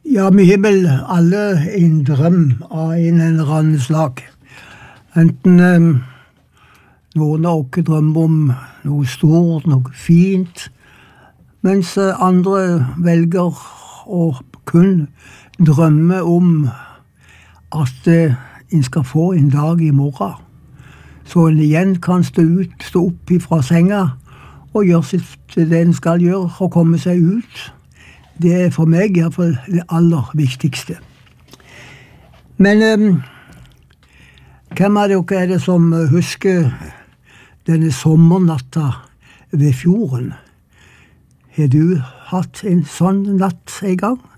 Ja, vi har vel alle en drøm av en eller annen slag. Enten noen av oss drømmer om noe stort, noe fint, mens andre velger å kun drømme om at en skal få en dag i morgen. Så en igjen kan stå opp fra senga og gjøre det en skal gjøre og komme seg ut. Det er for meg i hvert fall det aller viktigste. Men hvem av dere er det som husker denne sommernatta ved fjorden? Har du hatt en sånn natt en gang?